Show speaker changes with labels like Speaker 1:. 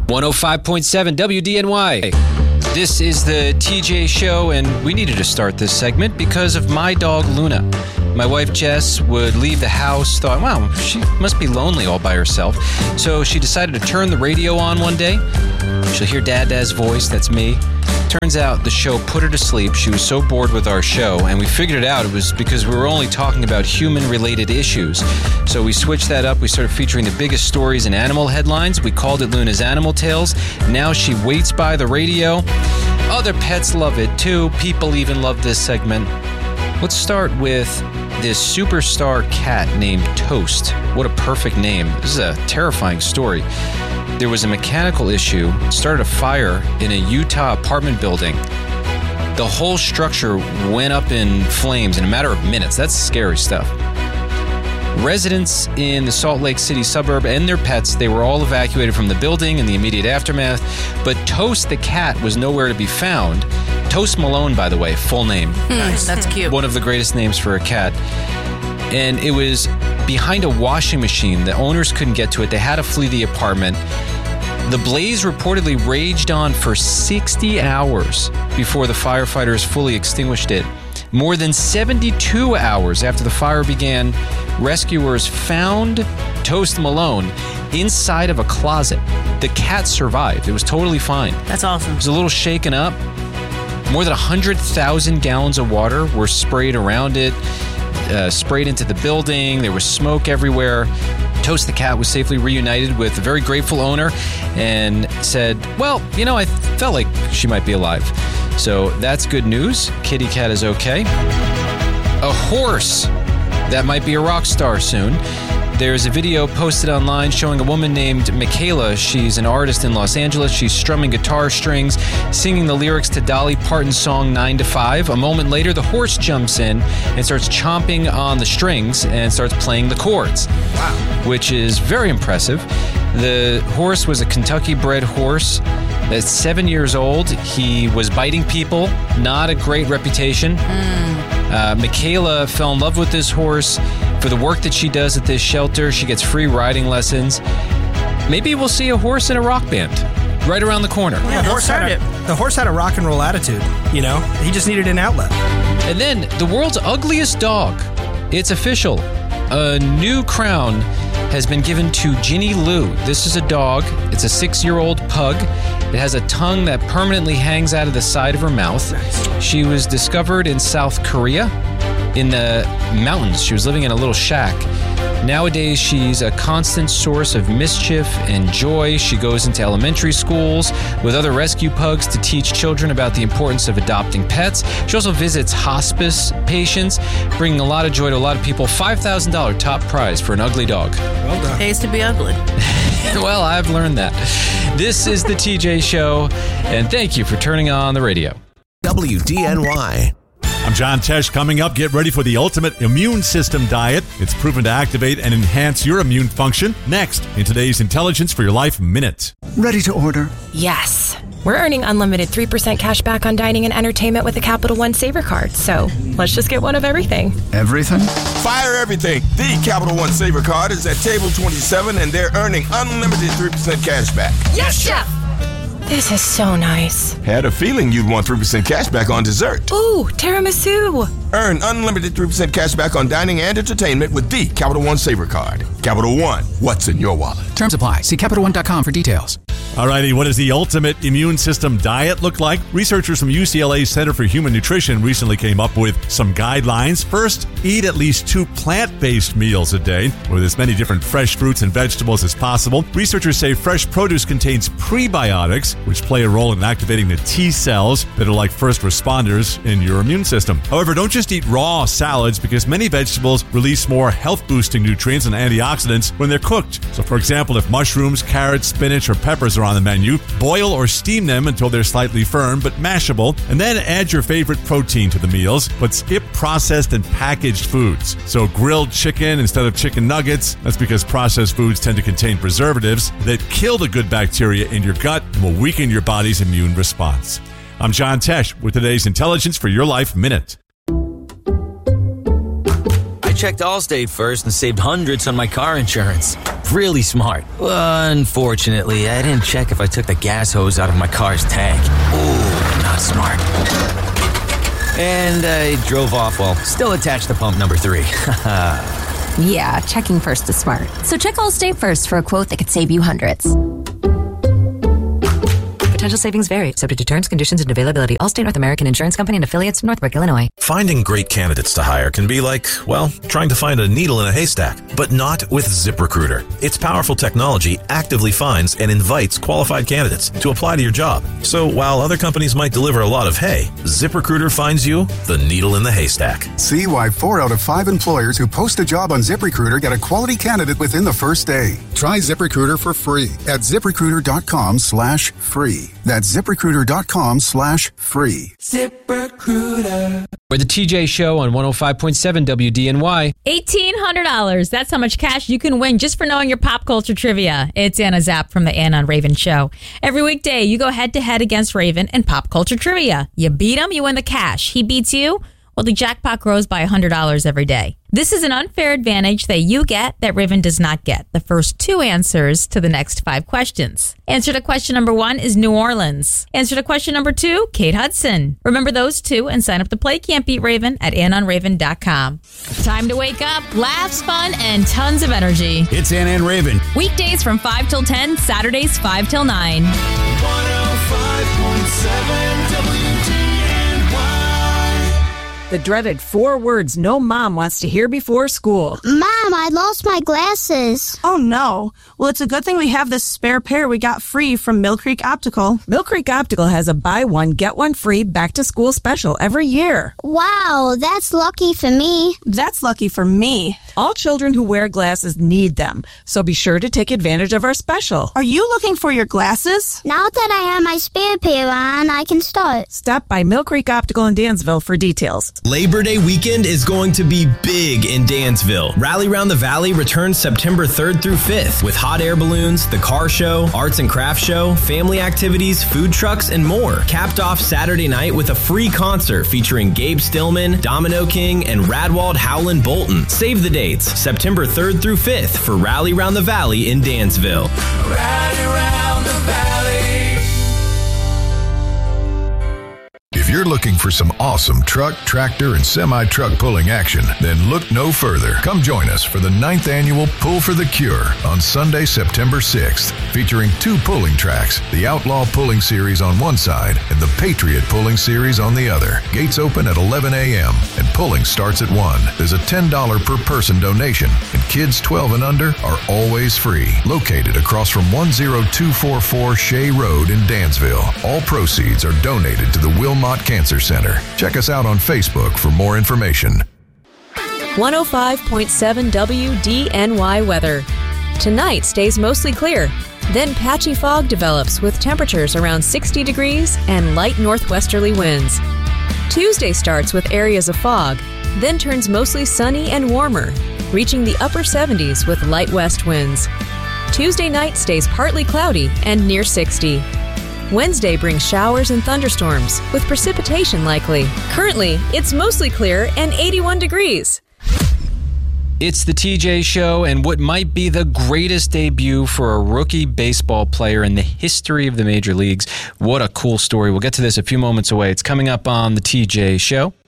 Speaker 1: 105.7 WDNY. This is the TJ Show, and we needed to start this segment because of my dog, Luna. My wife, Jess, would leave the house, thought, wow, she must be lonely all by herself. So she decided to turn the radio on one day. She'll hear Dad's voice, that's me. Turns out the show put her to sleep. She was so bored with our show, and we figured it out. It was because we were only talking about human-related issues. So we switched that up. We started featuring the biggest stories in animal headlines. We called it Luna's Animal Tales. Now she waits by the radio. Other pets love it, too. People even love this segment. Let's start with this superstar cat named Toast. What a perfect name. This is a terrifying story. There was a mechanical issue, started a fire in a Utah apartment building. The whole structure went up in flames in a matter of minutes. That's scary stuff. Residents in the Salt Lake City suburb and their pets, they were all evacuated from the building in the immediate aftermath. But Toast the cat was nowhere to be found. Toast Malone, by the way, full name.
Speaker 2: Nice. That's cute.
Speaker 1: One of the greatest names for a cat. And it was behind a washing machine. The owners couldn't get to it. They had to flee the apartment. The blaze reportedly raged on for 60 hours before the firefighters fully extinguished it. More than 72 hours after the fire began, rescuers found Toast Malone inside of a closet. The cat survived. It was totally fine.
Speaker 2: That's awesome.
Speaker 1: It was a little shaken up. More than 100,000 gallons of water were sprayed around it. Sprayed into the building. There was smoke everywhere. Toast the cat was safely reunited with a very grateful owner and said, well, you know, I felt like she might be alive. So that's good news. Kitty cat is okay. A horse that might be a rock star soon. There's a video posted online showing a woman named Michaela. She's an artist in Los Angeles. She's strumming guitar strings, singing the lyrics to Dolly Parton's song 9 to 5. A moment later, the horse jumps in and starts chomping on the strings and starts playing the chords. Wow. Which is very impressive. The horse was a Kentucky-bred horse that's 7 years old. He was biting people. Not a great reputation. Michaela fell in love with this horse. For the work that she does at this shelter, she gets free riding lessons. Maybe we'll see a horse in a rock band right around the corner.
Speaker 2: Yeah,
Speaker 3: the horse had a rock and roll attitude, you know? He just needed an outlet.
Speaker 1: And then the world's ugliest dog. It's official. A new crown has been given to Ginny Lou. This is a dog. It's a 6-year-old pug. It has a tongue that permanently hangs out of the side of her mouth. Nice. She was discovered in South Korea in the mountains. She was living in a little shack. Nowadays, she's a constant source of mischief and joy. She goes into elementary schools with other rescue pugs to teach children about the importance of adopting pets. She also visits hospice patients, bringing a lot of joy to a lot of people. $5,000 top prize for an ugly dog.
Speaker 3: Well done.
Speaker 2: Pays to be ugly.
Speaker 1: Well, I've learned that. This is the TJ Show, and thank you for turning on the radio.
Speaker 4: WDNY.
Speaker 5: I'm John Tesh. Coming up, get ready for the ultimate immune system diet. It's proven to activate and enhance your immune function. Next, in today's Intelligence for Your Life Minute.
Speaker 6: Ready to order?
Speaker 7: Yes. We're earning unlimited 3% cash back on dining and entertainment with a Capital One Saver card. So let's just get one of everything.
Speaker 6: Everything?
Speaker 8: Fire everything. The Capital One Saver card is at table 27 and they're earning unlimited 3% cash back.
Speaker 7: Yes, Chef! This is so nice.
Speaker 8: Had a feeling you'd want 3% cash back on dessert.
Speaker 7: Ooh, tiramisu.
Speaker 8: Earn unlimited 3% cash back on dining and entertainment with the Capital One Saver card. Capital One, what's in your wallet?
Speaker 6: Terms apply. See CapitalOne.com for details.
Speaker 5: Alrighty, what does the ultimate immune system diet look like? Researchers from UCLA's Center for Human Nutrition recently came up with some guidelines. First, eat at least 2 plant-based meals a day with as many different fresh fruits and vegetables as possible. Researchers say fresh produce contains prebiotics, which play a role in activating the T cells that are like first responders in your immune system. However, don't just eat raw salads because many vegetables release more health-boosting nutrients and antioxidants when they're cooked. So, for example, if mushrooms, carrots, spinach, or peppers are on the menu, boil or steam them until they're slightly firm but mashable, and then add your favorite protein to the meals, but skip processed and packaged foods. So grilled chicken instead of chicken nuggets. That's because processed foods tend to contain preservatives that kill the good bacteria in your gut and will weaken your body's immune response. I'm John Tesh with today's Intelligence for Your Life Minute.
Speaker 9: I checked Allstate first and saved hundreds on my car insurance.
Speaker 2: really smart. Unfortunately, I didn't check if I took the gas hose out of my car's tank. Ooh, not smart. And I drove off while still attached to pump number 3.
Speaker 9: Yeah, checking first is smart. So check Allstate first for a quote that could save you hundreds.
Speaker 10: Potential savings vary, subject to terms, conditions, and availability. Allstate North American Insurance Company and affiliates, Northbrook, Illinois.
Speaker 11: Finding great candidates to hire can be like, well, trying to find a needle in a haystack, but not with ZipRecruiter. Its powerful technology actively finds and invites qualified candidates to apply to your job. So while other companies might deliver a lot of hay, ZipRecruiter finds you the needle in the haystack.
Speaker 12: See why 4 out of 5 employers who post a job on ZipRecruiter get a quality candidate within the first day. Try ZipRecruiter for free at ZipRecruiter.com/free. That's ZipRecruiter.com/free.
Speaker 13: ZipRecruiter.
Speaker 1: Or the TJ Show on 105.7 WDNY.
Speaker 14: $1,800. That's how much cash you can win just for knowing your pop culture trivia. It's Anna Zapp from the Anna and Raven Show. Every weekday, you go head-to-head against Raven in pop culture trivia. You beat him, you win the cash. He beats you, well, the jackpot grows by $100 every day. This is an unfair advantage that you get that Raven does not get. The first 2 answers to the next 5 questions. Answer to question number 1 is New Orleans. Answer to question number 2, Kate Hudson. Remember those 2 and sign up to play Can't Beat Raven at AnnAndRaven.com. Time to wake up, laughs, fun, and tons of energy.
Speaker 15: It's Anna and Raven.
Speaker 14: Weekdays from 5 till 10, Saturdays 5 till 9.
Speaker 13: 105.7 WDNY.
Speaker 16: The dreaded 4 words no mom wants to hear before school.
Speaker 17: Mom, I lost my glasses.
Speaker 18: Oh, no. Well, it's a good thing we have this spare pair we got free from Mill Creek Optical.
Speaker 16: Mill Creek Optical has a buy one, get one free back-to-school special every year.
Speaker 17: Wow, that's lucky for me.
Speaker 18: That's lucky for me.
Speaker 16: All children who wear glasses need them, so be sure to take advantage of our special.
Speaker 18: Are you looking for your glasses?
Speaker 17: Now that I have my spare pair on, I can start.
Speaker 16: Stop by Mill Creek Optical in Dansville for details.
Speaker 19: Labor Day weekend is going to be big in Dansville. Rally Round the Valley returns September 3rd through 5th with hot air balloons, the car show, arts and crafts show, family activities, food trucks, and more. Capped off Saturday night with a free concert featuring Gabe Stillman, Domino King, and Radwald Howlin' Bolton. Save the dates, September 3rd through 5th for Rally Round the Valley in Dansville.
Speaker 13: Rally Round the Valley.
Speaker 20: If you're looking for some awesome truck, tractor, and semi-truck pulling action, then look no further. Come join us for the 9th annual Pull for the Cure on Sunday, September 6th, featuring 2 pulling tracks, the Outlaw Pulling Series on one side and the Patriot Pulling Series on the other. Gates open at 11 a.m. and pulling starts at 1. There's a $10 per person donation, and kids 12 and under are always free. Located across from 10244 Shea Road in Dansville. All proceeds are donated to the Wilmot Cancer Center. Check us out on Facebook for more information.
Speaker 21: 105.7 WDNY weather. Tonight stays mostly clear. Then patchy fog develops with temperatures around 60 degrees and light northwesterly winds. Tuesday starts with areas of fog, then turns mostly sunny and warmer, reaching the upper 70s with light west winds. Tuesday night stays partly cloudy and near 60. Wednesday brings showers and thunderstorms, with precipitation likely. Currently, it's mostly clear and 81 degrees.
Speaker 1: It's the TJ Show, and what might be the greatest debut for a rookie baseball player in the history of the major leagues. What a cool story. We'll get to this a few moments away. It's coming up on the TJ Show.